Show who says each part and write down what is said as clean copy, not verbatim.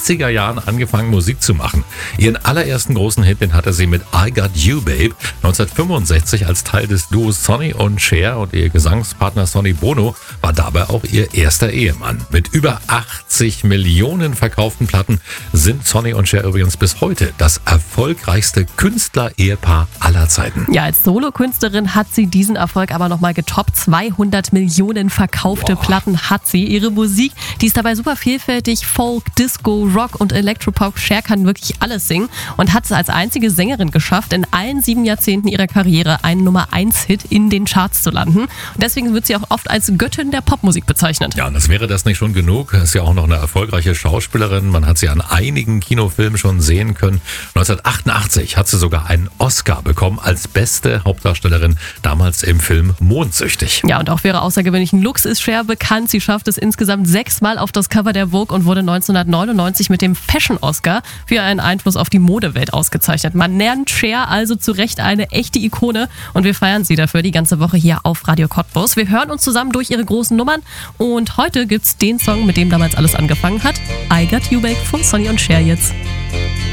Speaker 1: 60er Jahren angefangen, Musik zu machen. Ihren allerersten großen Hit, den hatte sie mit I Got You Babe 1965 als Teil des Duos Sonny und Cher, und ihr Gesangspartner Sonny Bono war dabei auch ihr erster Ehemann. Mit über 80 Millionen verkauften Platten sind Sonny und Cher übrigens bis heute das erfolgreichste Künstler-Ehepaar aller Zeiten.
Speaker 2: Ja, als Solokünstlerin hat sie diesen Erfolg aber nochmal getoppt. 200 Millionen verkaufte Platten hat sie. Ihre Musik, die ist dabei super vielfältig. Folk, Disco, Rock und Electropop. Cher kann wirklich alles singen und hat es als einzige Sängerin geschafft, in allen 7 Jahrzehnten ihrer Karriere einen Nummer-1-Hit in den Charts zu landen. Und deswegen wird sie auch oft als Göttin der Popmusik bezeichnet.
Speaker 1: Ja, und das wäre das nicht schon genug. Sie ist ja auch noch eine erfolgreiche Schauspielerin. Man hat sie an einigen Kinofilmen schon sehen können. 1988 hat sie sogar einen Oscar bekommen als beste Hauptdarstellerin, damals im Film Mondsüchtig.
Speaker 2: Ja, und auch für ihre außergewöhnlichen Looks ist Cher bekannt. Sie schafft es insgesamt 6-mal auf das Cover der Vogue und wurde 1999 mit dem Fashion Oscar für ihren Einfluss auf die Modewelt ausgezeichnet. Man nennt Cher also zu Recht eine echte Ikone und wir feiern sie dafür die ganze Woche hier auf Radio Cottbus. Wir hören uns zusammen durch ihre großen Nummern und heute gibt's den Song, mit dem damals alles angefangen hat. I Got You Babe von Sonny und Cher jetzt.